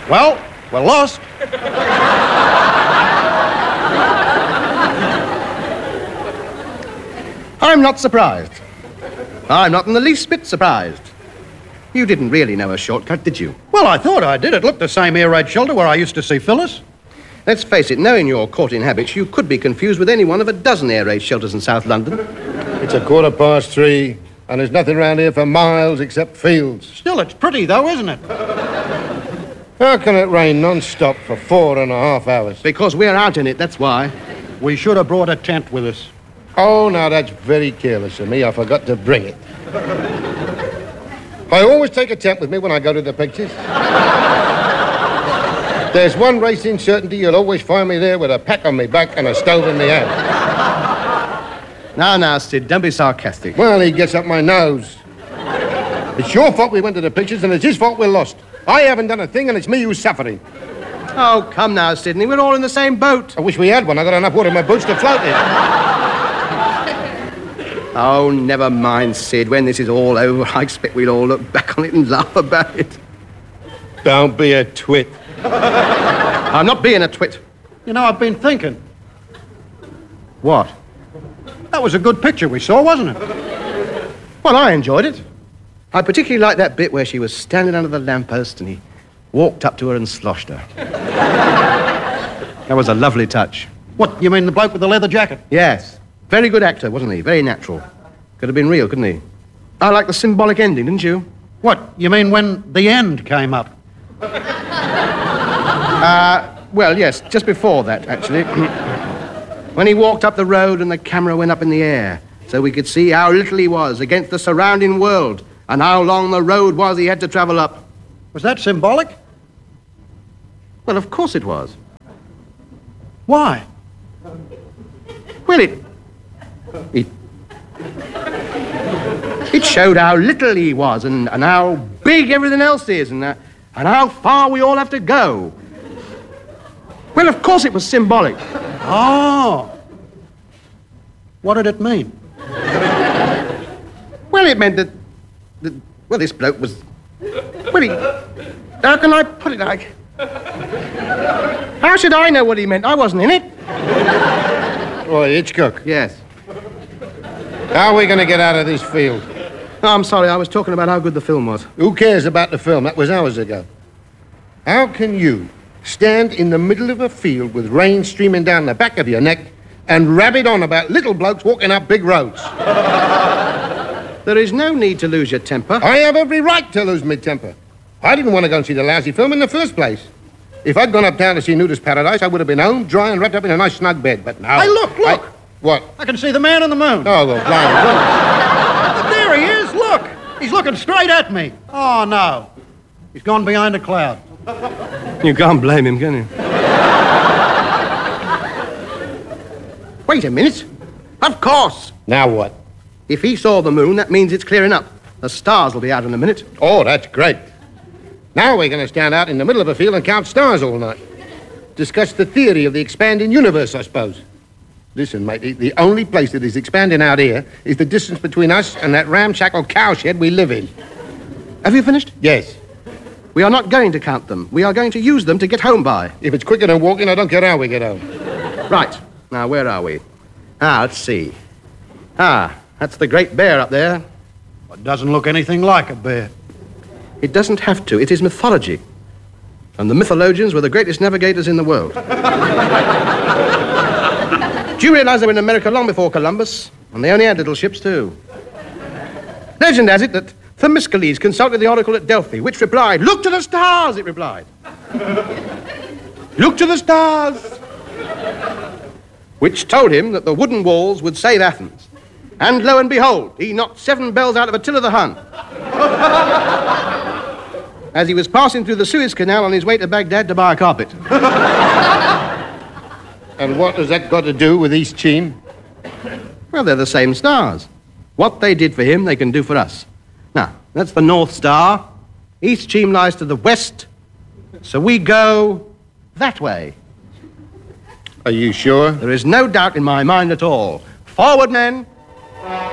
Well, we're lost. I'm not surprised. I'm not in the least bit surprised. You didn't really know a shortcut, did you? Well, I thought I did. It looked the same air raid shelter where I used to see Phyllis. Let's face it, knowing your courting habits, you could be confused with any one of a dozen air raid shelters in South London. It's 3:15, and there's nothing round here for miles except fields. Still, it's pretty, though, isn't it? How can it rain non-stop for 4.5 hours? Because we're out in it, that's why. We should have brought a tent with us. Oh, now that's very careless of me. I forgot to bring it. I always take a tent with me when I go to the pictures. There's one racing certainty, you'll always find me there with a pack on my back and a stove in my hand. Now, Sid, don't be sarcastic. Well, he gets up my nose. It's your fault we went to the pictures, and it's his fault we're lost. I haven't done a thing, and it's me who's suffering. Oh, come now, Sidney. We're all in the same boat. I wish we had one. I got enough water in my boots to float it. Oh, never mind, Sid. When this is all over, I expect we'll all look back on it and laugh about it. Don't be a twit. I'm not being a twit. You know, I've been thinking. What? That was a good picture we saw, wasn't it? Well, I enjoyed it. I particularly liked that bit where she was standing under the lamppost and he walked up to her and sloshed her. That was a lovely touch. What, you mean the bloke with the leather jacket? Yes. Very good actor, wasn't he? Very natural. Could have been real, couldn't he? I like the symbolic ending, didn't you? What, you mean when the end came up? Well, yes, just before that, actually. When he walked up the road and the camera went up in the air so we could see how little he was against the surrounding world and how long the road was he had to travel up. Was that symbolic? Well, of course it was. Why? Well, it showed how little he was and how big everything else is and how far we all have to go. Well, of course it was symbolic. Oh. What did it mean? Well, it meant that well, this bloke was... Well, how can I put it like... How should I know what he meant? I wasn't in it. Boy, Hitchcock. Yes. How are we going to get out of this field? Oh, I'm sorry, I was talking about how good the film was. Who cares about the film? That was hours ago. How can you stand in the middle of a field with rain streaming down the back of your neck and rabbit on about little blokes walking up big roads? There is no need to lose your temper. I have every right to lose my temper. I didn't want to go and see the lousy film in the first place. If I'd gone uptown to see Nudist Paradise, I would have been home, dry and wrapped up in a nice snug bed. But now... Hey, look! What? I can see the man on the moon. Oh, well, blimey. There he is, look! He's looking straight at me. Oh, no. He's gone behind a cloud. You can't blame him, can you? Wait a minute. Of course. Now what? If he saw the moon, that means it's clearing up. The stars will be out in a minute. Oh, that's great. Now we're going to stand out in the middle of a field and count stars all night. Discuss the theory of the expanding universe, I suppose. Listen, matey, the only place that is expanding out here is the distance between us and that ramshackle cowshed we live in. Have you finished? Yes. We are not going to count them. We are going to use them to get home by. If it's quicker than walking, I don't care how we get home. Right. Now, where are we? Let's see. That's the Great Bear up there. It doesn't look anything like a bear. It doesn't have to. It is mythology. And the mythologians were the greatest navigators in the world. Do you realize they were in America long before Columbus? And they only had little ships, too. Legend has it that Themistocles consulted the oracle at Delphi, which replied, "Look to the stars," it replied. "Look to the stars." Which told him that the wooden walls would save Athens. And lo and behold, he knocked 7 bells out of Attila the Hun. As he was passing through the Suez Canal on his way to Baghdad to buy a carpet. And what has that got to do with East Cheam? Well, they're the same stars. What they did for him, they can do for us. Now, that's the North Star. East Cheam lies to the west, so we go that way. Are you sure? There is no doubt in my mind at all. Forward, men.